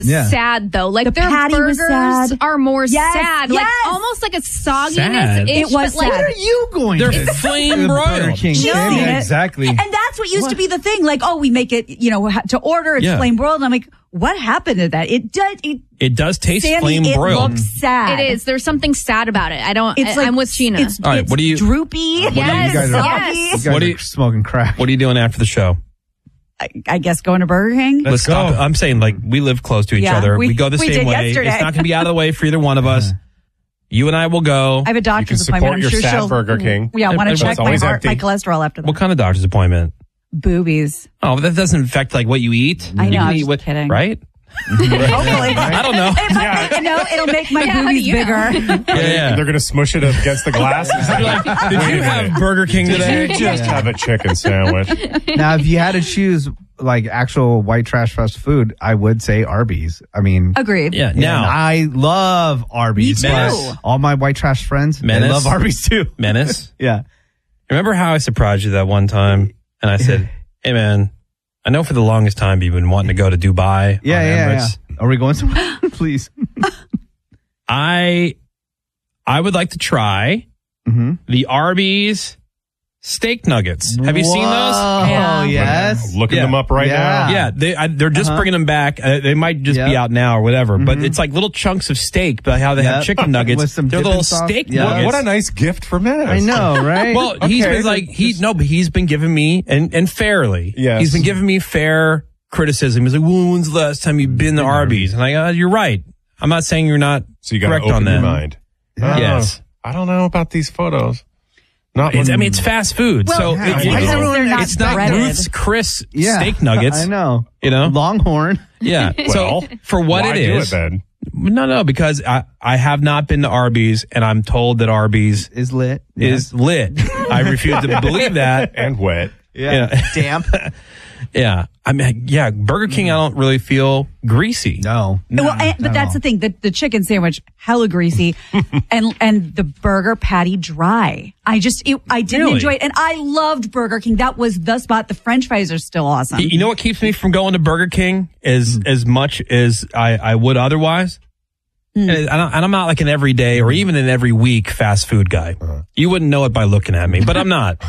sad though. Like their patty was burgers sad. are more Yes, sad. yes. Like almost like a sogginess. Sad. It was like, sad. What are you going They're to flame Burger broiled. King. She's seen it. Exactly. And that's what used to be the thing. Like, oh, we make it, to order. It's flame broiled. And I'm like, what happened to that? It does taste Sandy, flame it broiled. looks sad. it is. There's something sad about it. I'm with Sheena. It's, All right, it's what do you- droopy. Yes, You guys are- soggy. You guys What do are you- smoking crack. What are you doing after the show? I guess going to Burger King. Let's go. Stop. I'm saying, like, we live close to each Yeah, other. we- We go the we same did way. yesterday. It's not going to be out of the way for either one of us. You and I will go. I have a You can doctor's appointment. support I'm your sure sad she'll. Burger King. Yeah, I want to It's check my always heart, my empty. cholesterol after that. What kind of doctor's appointment? Boobies. Oh, that doesn't affect like what you eat. I know, You can I'm eat just what, kidding. right? Hopefully. I don't know. It'll make my Yeah, boobies you know. bigger. Yeah. They're going to smush it against the glass. Did you have Burger King today? Did you just have a chicken sandwich? Now, if you had to choose like actual white trash fast food, I would say Arby's. I mean, Agreed. Yeah. and Now, I love Arby's. Me too. but all my white trash friends, Menace. they love Arby's too. Menace. Yeah. Remember how I surprised you that one time? And I said, hey, man, I know for the longest time you've been wanting to go to Dubai. Yeah, on yeah, Emirates. yeah. Are we going somewhere? Please. I would like to try the Arby's steak nuggets. Have you seen those? Yeah. Oh, yes. Looking them up right now. Yeah, they're just bringing them back. They might just be out now or whatever, but it's like little chunks of steak, but how they have chicken nuggets. With some they're dipping little sauce. steak Yeah. nuggets. What a nice gift for Menace. I know, right? Well, he's Okay, been like, but he's been giving me, and fairly, Yes. he's been giving me fair criticism. He's like, well, when's the last time you've been to Arby's? And you're right. I'm not saying you're not So you got to correct on open that. your mind. Yes. I don't know about these photos. Not It's fast food, Well, so why it- is it's, they're not it's not breaded? Ruth's Chris Yeah. steak nuggets. I know. You know? Longhorn. Yeah. Well, so for what why it do is, then? no, because I have not been to Arby's, and I'm told that Arby's Is lit. is lit. I refuse to believe that. And wet. Yeah. Damp. Yeah. I mean, yeah, Burger King, I don't really feel greasy. No. But that's the thing. The chicken sandwich, hella greasy, and the burger patty dry. I didn't Really? enjoy it, and I loved Burger King. That was the spot. The French fries are still awesome. You know what keeps me from going to Burger King as much as I would otherwise? And I'm not like an everyday or even an every week fast food guy. You wouldn't know it by looking at me, but I'm not.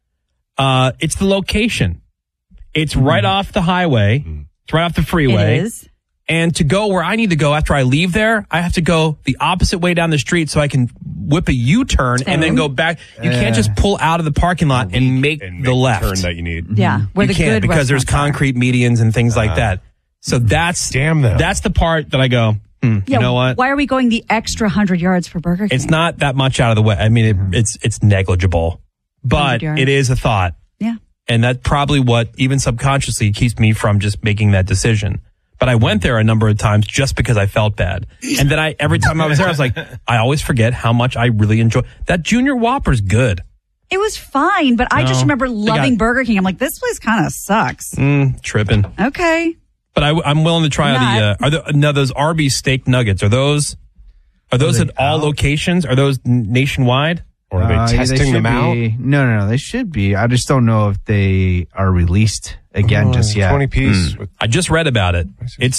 It's the location. It's right off the highway. It's right off the freeway. It is. And to go where I need to go after I leave there, I have to go the opposite way down the street so I can whip a U-turn and then go back. You can't just pull out of the parking lot and make the left. turn that you need. Yeah, where You the can't good because there's restaurants are. concrete medians and things like that. So that's Damn them. That's the part that I go, Yeah, you know what? Why are we going the extra 100 yards for Burger King? It's not that much out of the way. I mean, it's negligible, but 100 yards. it is a thought. Yeah. And that's probably what even subconsciously keeps me from just making that decision. But I went there a number of times just because I felt bad. And then every time I was there, I was like, I always forget how much I really enjoy that Junior Whopper's good. It was fine, but I just remember loving Burger King. I'm like, this place kind of sucks. Tripping. Okay. But I'm willing to try those Arby's steak nuggets. Are those at all locations? Are those nationwide? Or are they testing them out? No. They should be. I just don't know if they are released again just yet. 20 piece. I just read about it.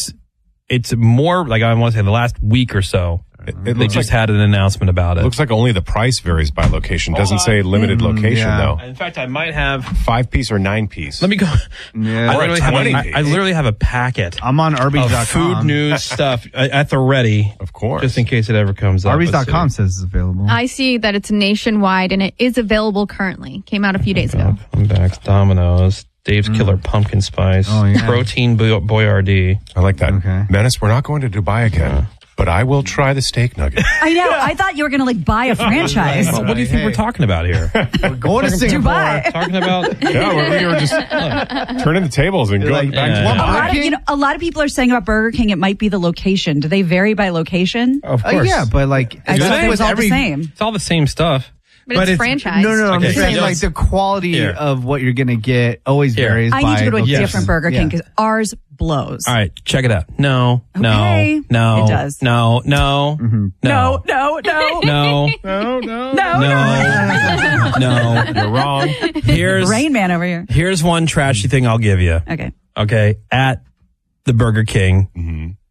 It's more like I want to say the last week or so. It They just had an announcement about it. Looks like only the price varies by location. Doesn't say limited location though. In fact, I might have. 5 piece or 9 piece. Let me go. Yeah. I Or literally, a have 20 a, piece. I literally have a packet I'm on of Arby's.com. food news stuff at the ready, Of course. just in case it ever comes up. Let's Arby's.com see. says it's available. I see that it's nationwide and it is available currently. Came out a few days ago. I'm back. Domino's, Dave's Killer Pumpkin Spice, Oh, yeah. Protein Boyardee. I like that. Okay. Menace, we're not going to Dubai again, but I will try the steak nugget. I know. I thought you were going to buy a franchise. Well, what do you think we're talking about here? We're going to Singapore. Dubai. Talking about Yeah, we were just turning the tables and going Like, back to yeah. Dubai. A lot of people are saying about Burger King, it might be the location. Do they vary by location? of course. Yeah, but like I it's thought like it with was all every- the same. It's all the same stuff. But it's franchise. No. I'm Okay, just saying so like the quality Here. of what you're gonna get always Here. varies. I need to go to a by different Burger King Yeah. because ours blows. All right, check it out. No. Okay. No. It does. No. No. No. No. No. You're wrong. Here's Rain Man over here. Here's one trashy thing I'll give you. Okay. Okay, at the Burger King,